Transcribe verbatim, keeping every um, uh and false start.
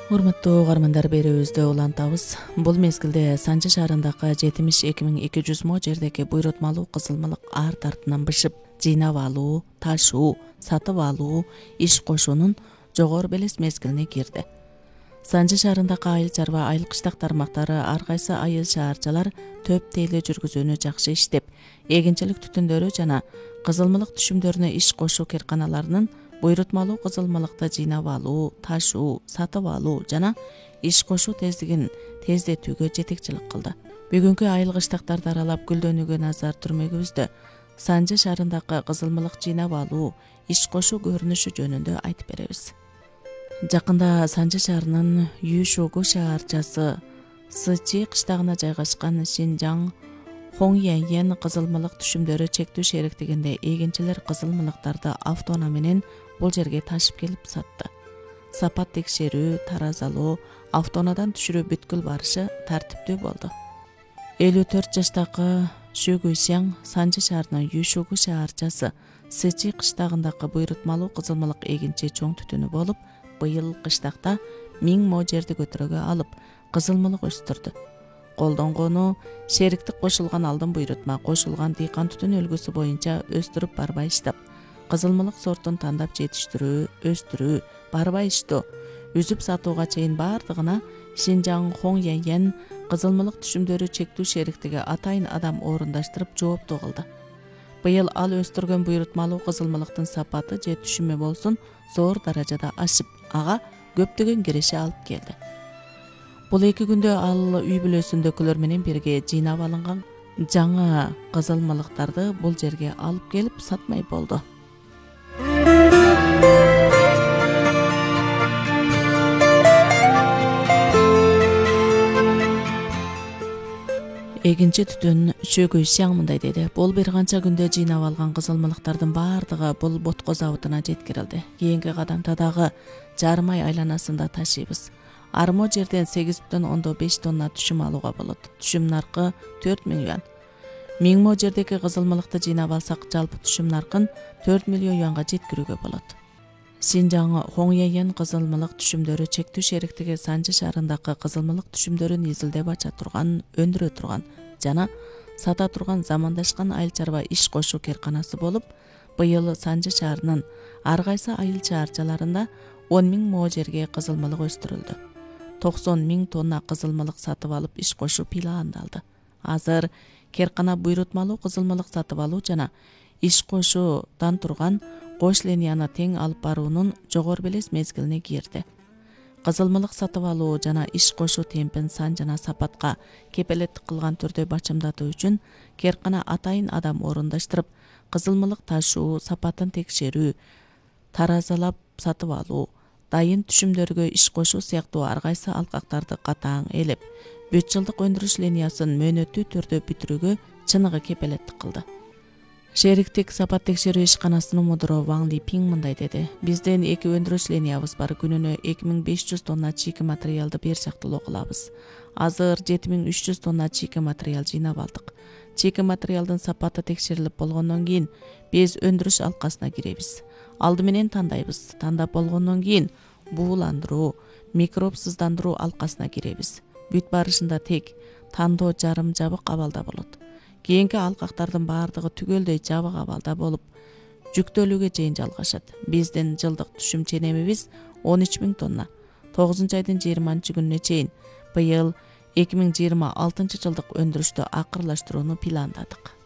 Урматтуу угармандар, берүүбүздө улантабыз. Бул мезгилде Санжы шаарындагы жетимиш эки миң эки жүз мо жердеги буйрутмалуу кызылмалык арт артынан бышып, жыйнап алуу, ташуу, сатып алуу, иш кошуунун жогору белес мезгилине кирди. Санжы шаарындагы айыл чарба, айыл кыштак тармактары ар кайсы айыл шаарчалар төп тейле жүргүзүүнү жакшы иштеп, эгинчилик түтүндөрү жана кызылмалык түшүмдөрүнө иш кошуу кыйрканаларынын буйрутмалуу кызылмалыкты жыйнап алуу, ташуу, сатып алуу жана иш кошуу тездигин тездетүүгө жетекчилик кылды. Бүгүнкү айыл кыштактарды аралап гүлдөнүүгө назар түрмөгүбүздө Санжы шаарындагы кызылмалык жыйнап алуу, иш кошуу көрүнүшү жөнүндө айтып беребиз. Жакында Санжы шаарынын Юшугу шаарчасы Сычы кыштагына жайгашкан Шинжаң Хоңьяньен кызылмалык түшүмдөрү чектүү шериктигинде эгинчилер кызылмалыктарды автоунаа менен бул жерге ташып келип сатты. Сапат текшерүү, таразалоо, автоунаадан түшүрүү бүткүл барышы тартиптүү болду. элүү төрт жаштагы Шу Гуйсяң Санжы шаарынын Юшугу шаарчасы Сычы кыштагындагы буйрутмалуу кызылмалык эгинчи чоң түтүнү болуп, быйыл кыштакта миң мо жерди көтөрөгө алып, кызылмалык өстүрдү. Колдонгону шериктик кошулган алдын буйрутма, кошулган дыйкан түтүн үлгүсү боюнча өстүрүп барбай иштеп, кызылмалык сортун тандап жетиштирүү, өстүрүү, барбай иштөө, үзүп сатууга чейин бардыгына Шинжаң Хоңьяньен кызылмалык түшүмдөрү чектүү шериктиги атайын адам орундаштырып жооптуу кылды. Быйыл ал өстүргөн буйрутмалуу кызылмалыктын сапаты же түшүмү болсун зор даражада ашып, ага көптөгөн киреше алып келди. Бул эки күндө ал үй бүлөсүндөгүлөр менен бирге жыйнап алынган жаңы кызылмалыктарды бул жерге алып келип сатмай болду. Эгинчи түтүн Шу Гуйсяң мындай деди: бул бир канча күндө жыйнап алган кызылмалыктардын баардыгы бул ботко заводуна жеткирилди. Кийинки кадамда дагы жарым ай айланасында ташыйбыз. Армо жерден сегиз бүтүн ондон беш тонна түшүм алууга болот. Түшүм наркы төрт миң юан. миң мо жердеги кызылмалыкты жыйнап алсак, жалпы түшүм наркын төрт миллион юанга жеткирүүгө болот. Шинжаң Хоңьяньен кызылмалык түшүмдөрү чектүү шериктиги Санжы шаарындагы кызылмалык түшүмдөрүн изилдеп ача турган, өндүрө турган жана сата турган замандашкан айыл чарба иш кошуу кыйрканасы болуп, быйыл Санжы шаарынын ар кайсы айыл чаарчаларында он миң мо жерге кызылмалык өстүрүлдү. токсон миң тонна кызылмалык сатып алып иш кошуу пландалды. Азыр кыйркана буйрутмалуу кызылмалык сатып алуу жана иш кошуудан турган кош линияны тең алып баруунун жогору белес мезгилине кирди. Кызылмалык сатып алуу жана иш кошуу темпин сан жана сапатка кепелеттик кылган түрдө бачымдатуу үчүн кыйркана атайын адам орундаштырып, кызылмалык ташуу, сапатын текшерүү, таразалап сатып алуу, дайын түшүмдөргө иш кошуу сыяктуу ар кайсы алкактарды катаң элеп, бүт жылдык өндүрүш линиясын мөөнөттүү түрдө бүтүрүүгө чыныгы кепелеттик кылды. Шериктик сапат текшерүү ишканасынын мудуру Ваң Липиң мындай деди: биздин эки өндүрүш линиябыз бар, күнүнө эки миң беш жүз тонна чийки материалды бир жактылуу кылабыз. Азыр жети миң үч жүз тонна чийки материал жыйнап алдык. Чийки материалдын сапаты текшерилип болгондон кийин биз өндүрүш алкасына киребиз. Алды менен тандайбыз. Тандап болгондон кийин бууландыруу, микробсыздандыруу алкасына киребиз. Бүт барышында тек тандоо жарым жабык абалда болот. Кийинки алкактардын баардыгы түгөлдөй жабык абалда болуп, жүктөлүүгө чейин жалгашат. Биздин жылдык түшүм ченемибиз он үч миң тонна. тогузунчу айдын жыйырманчы күнүнө чейин быйыл эки миң жыйырма алтынчы жылдык өндүрүштү акырлаштырууну пландадык.